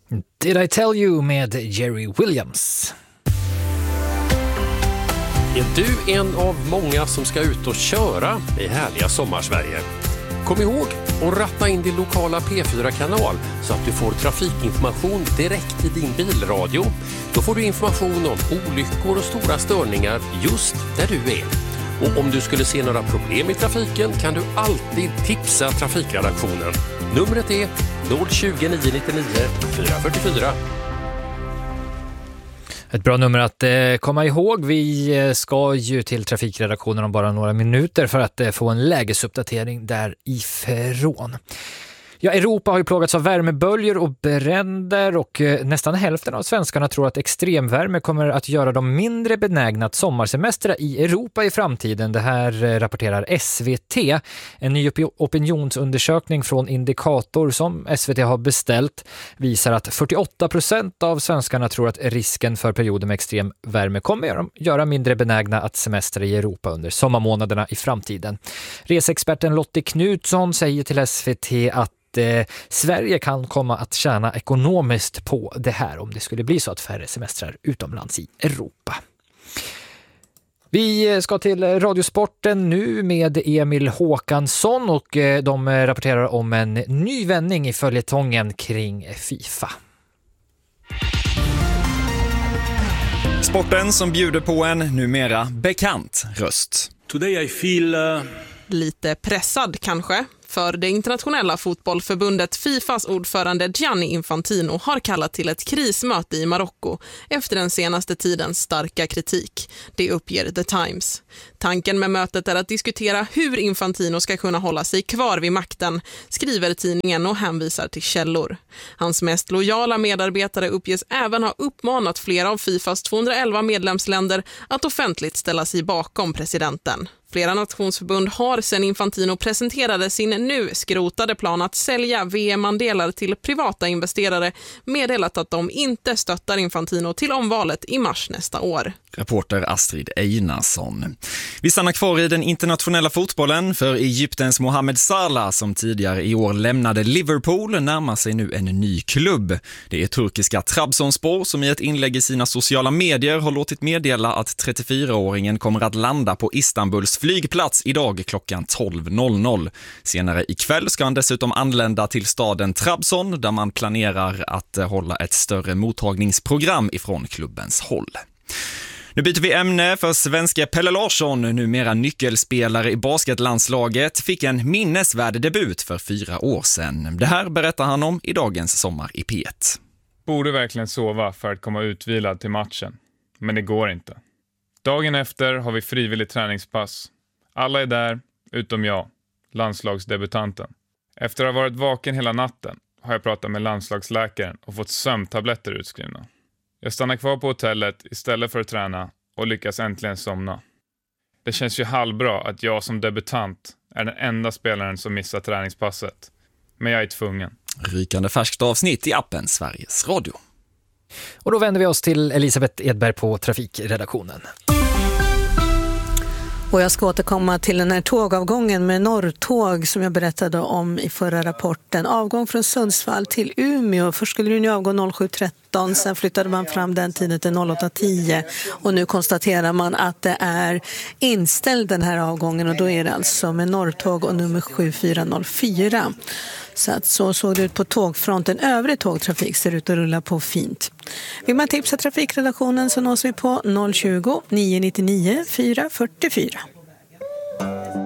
Did I Tell You med Jerry Williams. Är du en av många som ska ut och köra i härliga sommarsverige? Kom ihåg att ratta in din lokala P4-kanal så att du får trafikinformation direkt i din bilradio. Då får du information om olyckor och stora störningar just där du är. Och om du skulle se några problem i trafiken kan du alltid tipsa trafikredaktionen. Numret är 020 999 444. Ett bra nummer att komma ihåg. Vi ska ju till trafikredaktionen om bara några minuter för att få en lägesuppdatering därifrån. Ja, Europa har ju plågats av värmeböljor och bränder och nästan hälften av svenskarna tror att extremvärme kommer att göra dem mindre benägna att sommarsemestra i Europa i framtiden. Det här rapporterar SVT. En ny opinionsundersökning från Indikator som SVT har beställt visar att 48% av svenskarna tror att risken för perioder med extrem värme kommer göra mindre benägna att semestra i Europa under sommarmånaderna i framtiden. Resexperten Lottie Knutsson säger till SVT att Sverige kan komma att tjäna ekonomiskt på det här om det skulle bli så att färre semestrar utomlands i Europa. Vi ska till Radiosporten nu med Emil Håkansson och de rapporterar om en ny vändning i följetongen kring FIFA. Sporten som bjuder på en numera bekant röst. Today I feel lite pressad kanske. För det internationella fotbollförbundet FIFAs ordförande Gianni Infantino har kallat till ett krismöte i Marocko efter den senaste tidens starka kritik. Det uppger The Times. Tanken med mötet är att diskutera hur Infantino ska kunna hålla sig kvar vid makten, skriver tidningen och hänvisar till källor. Hans mest lojala medarbetare uppges även ha uppmanat flera av FIFAs 211 medlemsländer att offentligt ställa sig bakom presidenten. Flera nationsförbund har sedan Infantino presenterade sin nu skrotade plan att sälja VM-andelar till privata investerare meddelat att de inte stöttar Infantino till omvalet i mars nästa år. Reporter Astrid Einarsson. Vi stannar kvar i den internationella fotbollen för Egyptens Mohamed Salah som tidigare i år lämnade Liverpool närmar sig nu en ny klubb. Det är turkiska Trabzonspor som i ett inlägg i sina sociala medier har låtit meddela att 34-åringen kommer att landa på Istanbuls flygplats idag klockan 12.00. Senare ikväll ska han dessutom anlända till staden Trabzon där man planerar att hålla ett större mottagningsprogram ifrån klubbens håll. Nu byter vi ämne för svenska Pelle Larsson, numera nyckelspelare i basketlandslaget, fick en minnesvärd debut för 4 år sedan. Det här berättar han om i dagens Sommar i P1. Borde verkligen sova för att komma utvilad till matchen, men det går inte. Dagen efter har vi frivillig träningspass. Alla är där, utom jag, landslagsdebutanten. Efter att ha varit vaken hela natten har jag pratat med landslagsläkaren och fått sömntabletter utskrivna. Jag stannar kvar på hotellet istället för att träna och lyckas äntligen somna. Det känns ju halvbra att jag som debutant är den enda spelaren som missar träningspasset. Men jag är tvungen. Rykande färskt avsnitt i appen Sveriges Radio. Och då vänder vi oss till Elisabeth Edberg på trafikredaktionen. Och jag ska återkomma till den här tågavgången med Norrtåg som jag berättade om i förra rapporten. Avgång från Sundsvall till Umeå. Först skulle den ju avgå 07.13, sen flyttade man fram den tiden till 08.10. Och nu konstaterar man att det är inställd den här avgången och då är det alltså med Norrtåg och nummer 7404. Så att så såg det ut på tågfronten. Övrig tågtrafik ser ut att rulla på fint. Vill man tipsa trafikredaktionen så nås vi på 020 999 444.